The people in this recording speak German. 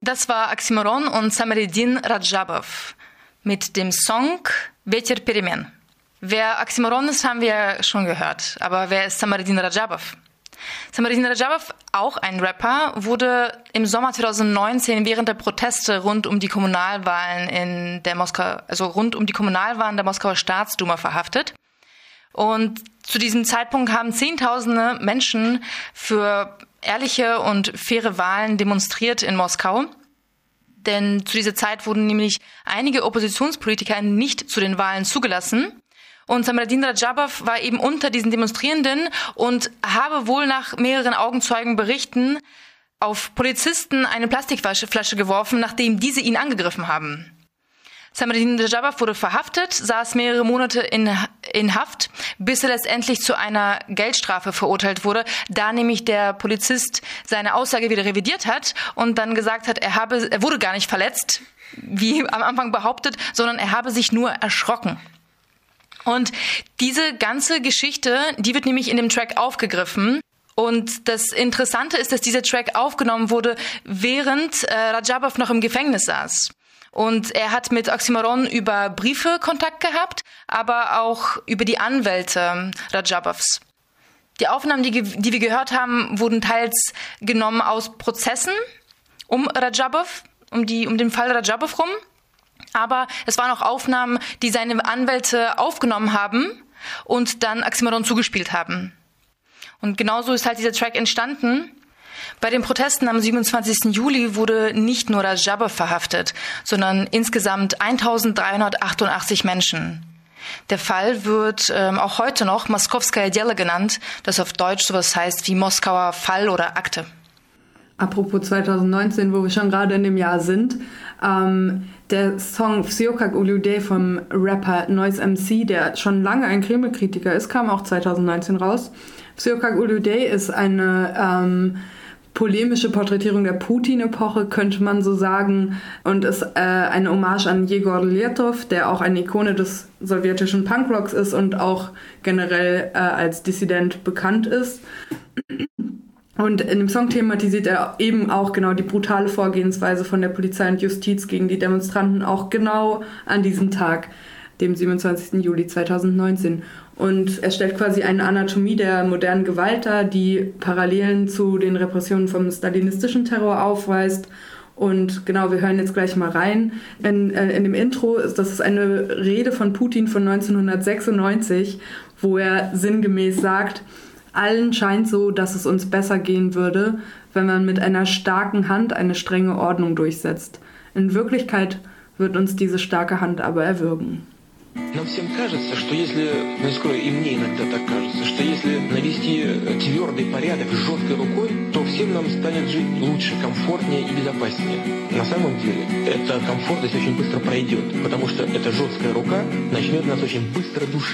Das war Oxymoron und Samarydin Radjabov mit dem Song Veter Peremen. Wer Oxymoron ist, haben wir schon gehört. Aber wer ist Samarydin Radjabov? Samarydin Radjabov, auch ein Rapper, wurde im Sommer 2019 während der Proteste rund um die Kommunalwahlen der Moskauer Staatsduma verhaftet. Und zu diesem Zeitpunkt haben Zehntausende Menschen für ehrliche und faire Wahlen demonstriert in Moskau. Denn zu dieser Zeit wurden nämlich einige Oppositionspolitiker nicht zu den Wahlen zugelassen. Und Samarydin Radjabov war eben unter diesen Demonstrierenden und habe wohl nach mehreren Augenzeugenberichten auf Polizisten eine Plastikflasche geworfen, nachdem diese ihn angegriffen haben. Samarydin Radjabov wurde verhaftet, saß mehrere Monate in Haft, bis er letztendlich zu einer Geldstrafe verurteilt wurde, da nämlich der Polizist seine Aussage wieder revidiert hat und dann gesagt hat, er wurde gar nicht verletzt, wie am Anfang behauptet, sondern er habe sich nur erschrocken. Und diese ganze Geschichte, die wird nämlich in dem Track aufgegriffen. Und das Interessante ist, dass dieser Track aufgenommen wurde, während Radjabov noch im Gefängnis saß. Und er hat mit Oxymoron über Briefe Kontakt gehabt, aber auch über die Anwälte Radjabovs. Die Aufnahmen, die wir gehört haben, wurden teils genommen aus Prozessen um Radjabov, um den Fall Radjabov rum. Aber es waren auch Aufnahmen, die seine Anwälte aufgenommen haben und dann Oxymoron zugespielt haben. Und genauso ist halt dieser Track entstanden. Bei den Protesten am 27. Juli wurde nicht nur Radjabov verhaftet, sondern insgesamt 1388 Menschen. Der Fall wird auch heute noch Moskowskaja Delo genannt, das auf Deutsch sowas heißt wie Moskauer Fall oder Akte. Apropos 2019, wo wir schon gerade in dem Jahr sind, der Song Всё как у людей vom Rapper Noise MC, der schon lange ein Kreml-Kritiker ist, kam auch 2019 raus. Всё как у людей ist eine polemische Porträtierung der Putin-Epoche, könnte man so sagen, und ist eine Hommage an Jegor Letov, der auch eine Ikone des sowjetischen Punkrocks ist und auch generell als Dissident bekannt ist. Und in dem Song thematisiert er eben auch genau die brutale Vorgehensweise von der Polizei und Justiz gegen die Demonstranten, auch genau an diesem Tag, dem 27. Juli 2019. Und er stellt quasi eine Anatomie der modernen Gewalt dar, die Parallelen zu den Repressionen vom stalinistischen Terror aufweist. Und genau, wir hören jetzt gleich mal rein. In dem Intro das ist eine Rede von Putin von 1996, wo er sinngemäß sagt: Allen scheint so, dass es uns besser gehen würde, wenn man mit einer starken Hand eine strenge Ordnung durchsetzt. In Wirklichkeit wird uns diese starke Hand aber erwürgen. Нам всем кажется, что если, ну скоро и мне иногда так кажется, что если навести твердый порядок жесткой рукой, то всем нам станет жить лучше, комфортнее и безопаснее. На самом деле, эта комфортность очень быстро пройдет, потому что эта жесткая рука начнет нас очень быстро душить.